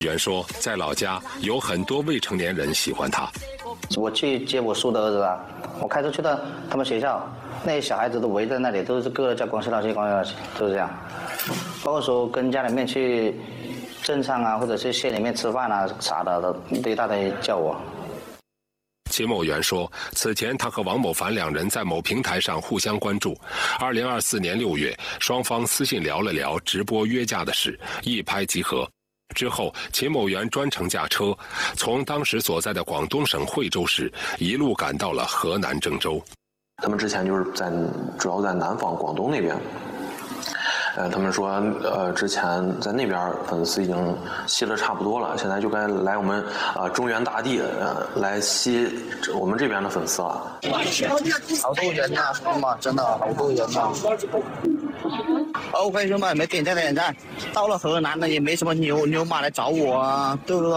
袁说，在老家有很多未成年人喜欢他。 我去接我叔的儿子啊，我开车去到他们学校，那些小孩子都围在那里，都是个个叫广西老七，广西老七，都是这样。包括说跟家里面去镇上啊，或者是县里面吃饭啊啥的，都一大堆叫我。 秦某元说，此前他和王某凡两人在某平台上互相关注。2024年6月，双方私信聊了聊直播约架的事，一拍即合。之后，秦某元专程驾车，从当时所在的广东省惠州市一路赶到了河南郑州。 他们之前就是主要在南方广东那边。他们说，之前在那边粉丝已经吸了差不多了，现在就该来我们中原大地来吸我们这边的粉丝了。 好多人呐，兄弟们，真的好多人呐。OK， 兄弟们，没点赞。到了河南了，也没什么牛马来找我啊，对不对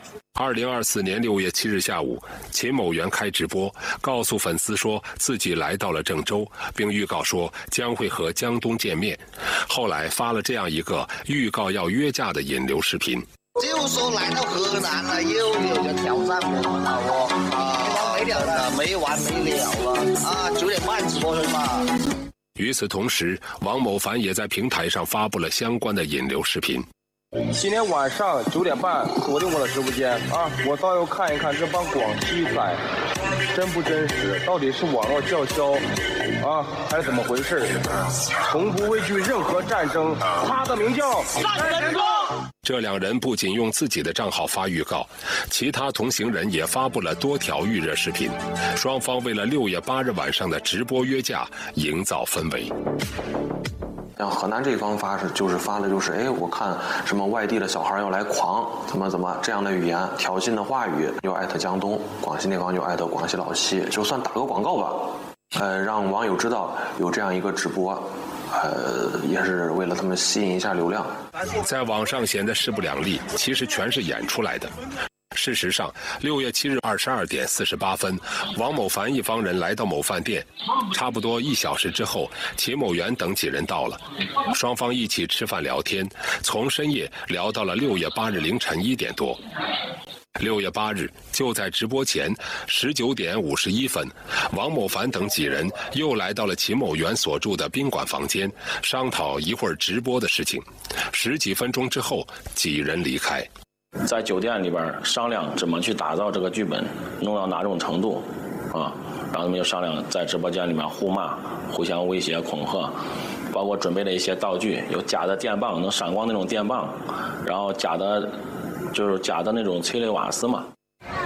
？2024年6月7日下午，秦某元开直播，告诉粉丝说自己来到了郑州，并预告说将会和江东见面。后来发了这样一个预告要约架的引流视频。 就说来到河南了，又有人挑战我们了没完没了了9点半直播是吧？ 与此同时，王某凡也在平台上发布了相关的引流视频。 今天晚上9点半锁定我的直播间啊！我倒要看一看这帮广西仔真不真实，到底是网络叫嚣啊，还是怎么回事？从不畏惧任何战争，他的名叫单人光。 这两人不仅用自己的账号发预告，其他同行人也发布了多条预热视频。双方为了6月8日晚上的直播约架营造氛围。 像河南这一方发的就是我看什么外地的小孩要来狂，怎么这样的语言挑衅的话语，又艾特江东，广西那方就艾特广西老七，就算打个广告吧，让网友知道有这样一个直播，也是为了他们吸引一下流量。 在网上显得势不两立，其实全是演出来的。事实上，6月7日22点48分，王某凡一方人来到某饭店，差不多1小时之后，秦某元等几人到了，双方一起吃饭聊天，从深夜聊到了6月8日凌晨1点多。6月8日，就在直播前19点51分，王某凡等几人又来到了秦某元所住的宾馆房间，商讨一会儿直播的事情。10几分钟之后，几人离开。 在酒店里边商量怎么去打造这个剧本，弄到哪种程度，然后他们就商量在直播间里面互骂、互相威胁、恐吓，包括准备了一些道具，有假的电棒，能闪光那种电棒，然后假的那种催泪瓦斯嘛。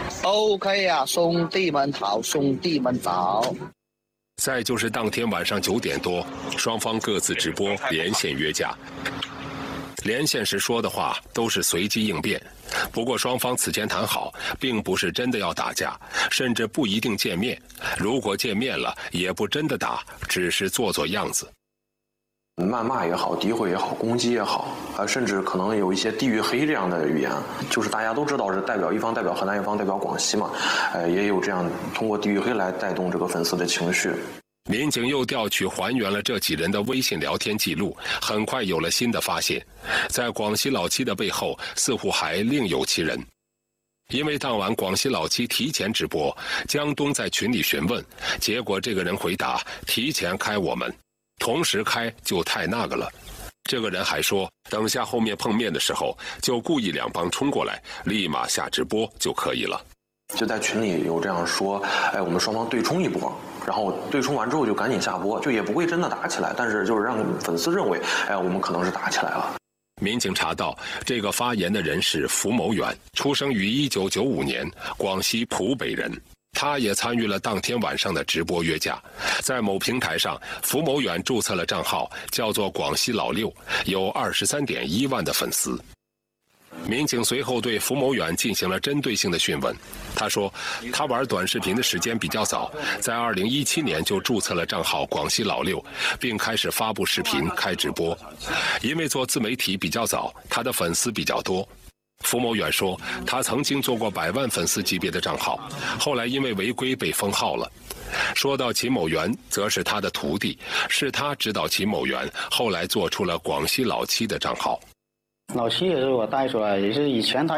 OK 啊，兄弟们好，兄弟们早。 再就是当天晚上9点多，双方各自直播连线约架。连线时说的话都是随机应变，不过双方此前谈好，并不是真的要打架，甚至不一定见面。如果见面了，也不真的打，只是做做样子。 谩骂也好，诋毁也好，攻击也好，甚至可能有一些地域黑这样的语言，就是大家都知道是一方代表河南，一方代表广西嘛，也有这样通过地域黑来带动这个粉丝的情绪。 民警又调取还原了这几人的微信聊天记录，很快有了新的发现，在广西老七的背后似乎还另有其人。因为当晚广西老七提前直播，江东在群里询问，结果这个人回答提前开我们，同时开就太那个了。这个人还说，等下后面碰面的时候就故意两帮冲过来，立马下直播就可以了。 就在群里有这样说，我们双方对冲一波，然后对冲完之后就赶紧下播，就也不会真的打起来，但是就是让粉丝认为，我们可能是打起来了。 民警查到，这个发言的人是符某远，出生于1995年，广西浦北人。他也参与了当天晚上的直播约架，在某平台上，符某远注册了账号，叫做广西老六，有23.1万的粉丝。民警随后对符某远进行了针对性的讯问。他说，他玩短视频的时间比较早，在2017年就注册了账号广西老六，并开始发布视频、开直播。因为做自媒体比较早，他的粉丝比较多。符某远说，他曾经做过100万粉丝级别的账号，后来因为违规被封号了。说到秦某元，则是他的徒弟，是他指导秦某元，后来做出了广西老七的账号。 老七也是我带出来，也是以前他